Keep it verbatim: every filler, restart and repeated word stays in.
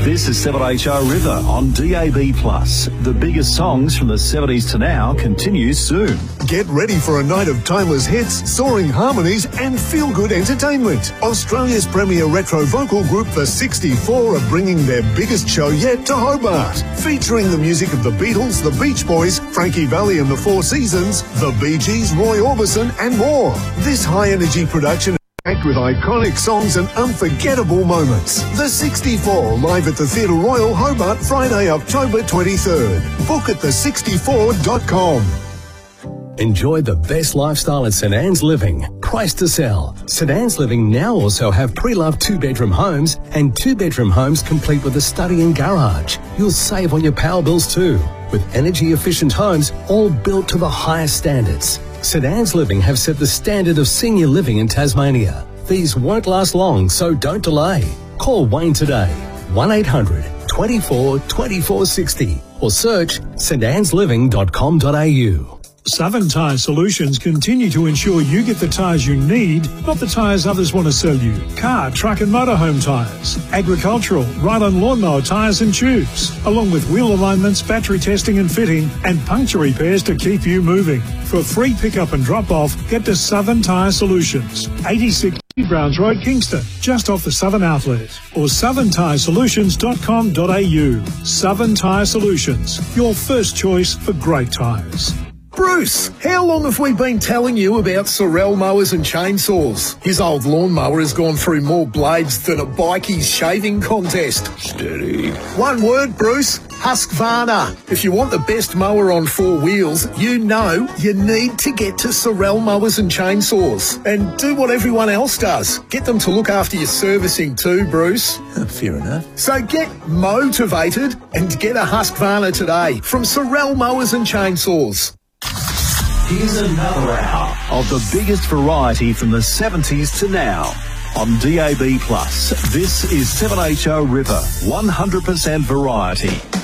This is seven H O River on D A B plus. The biggest songs from the seventies to now continues soon. Get ready for a night of timeless hits, soaring harmonies and feel-good entertainment. Australia's premier retro vocal group, The sixty-four, are bringing their biggest show yet to Hobart. Featuring the music of the Beatles, the Beach Boys, Frankie Valli and the Four Seasons, the Bee Gees, Roy Orbison and more. This high-energy production packed with iconic songs and unforgettable moments. The sixty-four, live at the Theatre Royal, Hobart, Friday, October twenty-third. Book at the sixty-four dot com. Enjoy the best lifestyle at St Anne's Living. Price to sell. St Anne's Living now also have pre-loved two-bedroom homes and two-bedroom homes complete with a study and garage. You'll save on your power bills too, with energy-efficient homes all built to the highest standards. St Anne's Living have set the standard of senior living in Tasmania. These won't last long, so don't delay. Call Wayne today, one eight hundred, twenty-four, twenty-four sixty, or search st annes living dot com dot a u. Southern Tyre Solutions continue to ensure you get the tyres you need, not the tyres others want to sell you. Car, truck and motorhome tyres, agricultural, ride-on lawnmower tyres and tubes, along with wheel alignments, battery testing and fitting, and puncture repairs to keep you moving. For free pickup and drop-off, get to Southern Tyre Solutions, eighty-six Browns Road, Kingston, just off the Southern Outlet, or southern tyre solutions dot com dot a u. Southern Tyre Solutions, your first choice for great tyres. Bruce, how long have we been telling you about Sorel mowers and chainsaws? His old lawnmower has gone through more blades than a bikie's shaving contest. Steady. One word, Bruce. Husqvarna. If you want the best mower on four wheels, you know you need to get to Sorel mowers and chainsaws. And do what everyone else does. Get them to look after your servicing too, Bruce. Fair enough. So get motivated and get a Husqvarna today from Sorel mowers and chainsaws. Here's another hour of the biggest variety from the seventies to now on D A B plus. This is seven H O River, one hundred percent variety.